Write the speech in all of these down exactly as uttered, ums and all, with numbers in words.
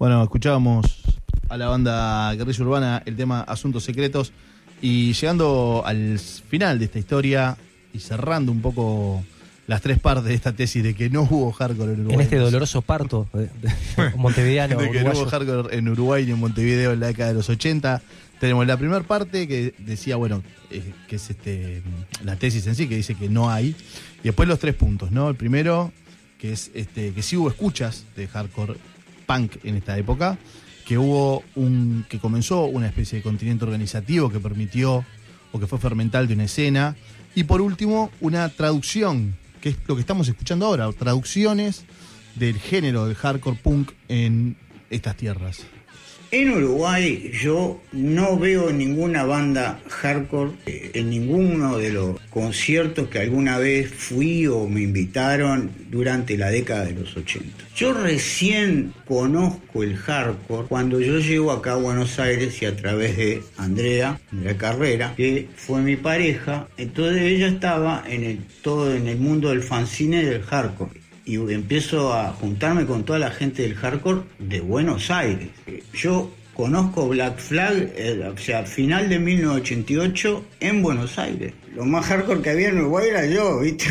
Bueno, escuchábamos a la banda Guerrilla Urbana el tema Asuntos Secretos y llegando al final de esta historia y cerrando un poco las tres partes de esta tesis de que no hubo hardcore en Uruguay. En este doloroso parto de, de montevideano. De que uruguayo. no hubo hardcore en Uruguay ni en Montevideo en la década de los ochenta. Tenemos la primera parte que decía, bueno, eh, que es este la tesis en sí, que dice que no hay. Y después los tres puntos, ¿no? El primero, que es este que sí hubo escuchas de hardcore punk en esta época, que hubo un que comenzó una especie de continente organizativo que permitió o que fue fermental de una escena. Y por último, una traducción, que es lo que estamos escuchando ahora, traducciones del género del hardcore punk en estas tierras. En Uruguay yo no veo ninguna banda hardcore eh, en ninguno de los conciertos que alguna vez fui o me invitaron durante la década de los ochenta. Yo recién conozco el hardcore cuando yo llego acá a Buenos Aires y a través de Andrea, Andrea Carrera, que fue mi pareja. Entonces ella estaba en el, todo en el mundo del fanzine y del hardcore. Y empiezo a juntarme con toda la gente del hardcore de Buenos Aires. Yo conozco Black Flag, eh, o sea, final de mil novecientos ochenta y ocho en Buenos Aires. Lo más hardcore que había en Uruguay era yo, ¿viste?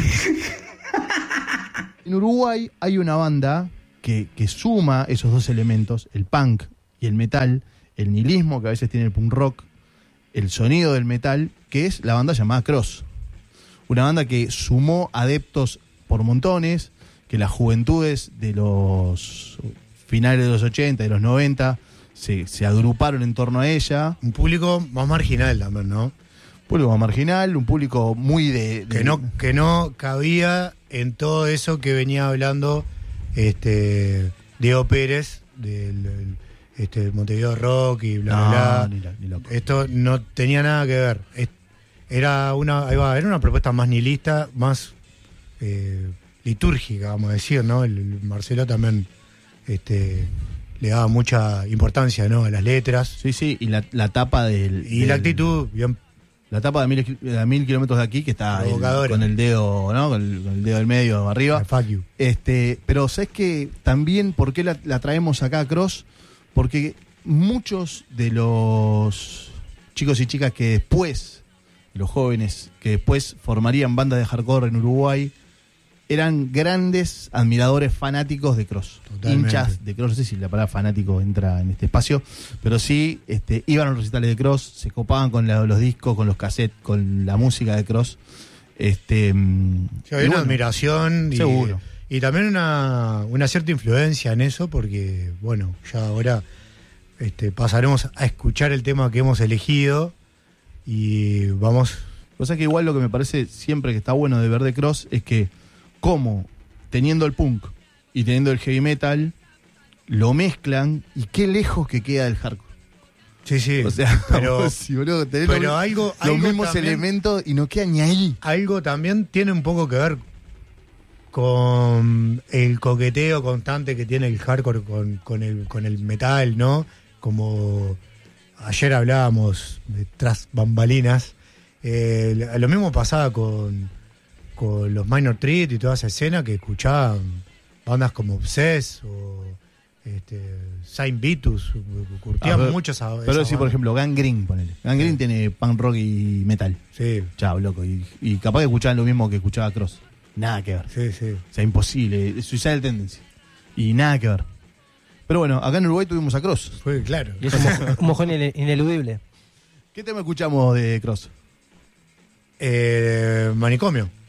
En Uruguay hay una banda que, que suma esos dos elementos, el punk y el metal, el nihilismo que a veces tiene el punk rock, el sonido del metal, que es la banda llamada Cross. Una banda que sumó adeptos por montones, que las juventudes de los finales de los ochenta y de los noventa se, se agruparon en torno a ella. Un público más marginal también, ¿no? Un público más marginal, un público muy de... de... Que no, que no cabía en todo eso que venía hablando este Diego Pérez, del, del este, Montevideo Rock y bla, no, bla, bla. Ni la, ni loco. Esto no tenía nada que ver. Era una, ahí va, era una propuesta más nihilista, más... Eh, litúrgica, vamos a decir, ¿no? El, el Marcelo también este, le daba mucha importancia, ¿no? A las letras. Sí, sí, y la, la tapa del... Y del, la actitud, bien. La tapa de mil, de mil kilómetros de aquí, que está el, con el dedo, ¿no? Con el, con el dedo del medio arriba. Fuck you. Este, pero ¿sabes qué? También, ¿por qué la, la traemos acá a Cross? Porque muchos de los chicos y chicas que después, los jóvenes, que después formarían bandas de hardcore en Uruguay, eran grandes admiradores fanáticos de Cross. Totalmente. Hinchas de Cross, no sé si la palabra fanático entra en este espacio, pero sí este, iban a los recitales de Cross, se copaban con la, los discos, con los cassettes, con la música de Cross. Este, sí, había una bueno, admiración y, seguro. Y también una, una cierta influencia en eso, porque, bueno, ya ahora este, pasaremos a escuchar el tema que hemos elegido y vamos... Cosa que igual lo que me parece siempre que está bueno de ver de Cross es que cómo, teniendo el punk y teniendo el heavy metal, lo mezclan y qué lejos que queda del hardcore. Sí, sí. O sea, pero, si, boludo, tenés pero los, algo, los algo mismos también, elementos y no queda ni ahí. Algo también tiene un poco que ver con el coqueteo constante que tiene el hardcore con, con, el, con el metal, ¿no? Como ayer hablábamos de tras bambalinas. Eh, lo mismo pasaba con... con los Minor Threat y toda esa escena que escuchaban bandas como Obsess o este, Saint Vitus, curtían ah, pero, mucho esa, pero esa sí, por ejemplo, Gang Green, ponele. Gang Green sí. Tiene punk rock y metal. Sí. Chao, loco. Y, y capaz que escuchaban lo mismo que escuchaba Cross. Nada que ver. Sí, sí. O sea, imposible. Suicidal Tendency. Y nada que ver. Pero bueno, acá en Uruguay tuvimos a Cross. Fue claro. Y es un, mo- un mojón ineludible. ¿Qué tema escuchamos de Cross? Eh, Manicomio.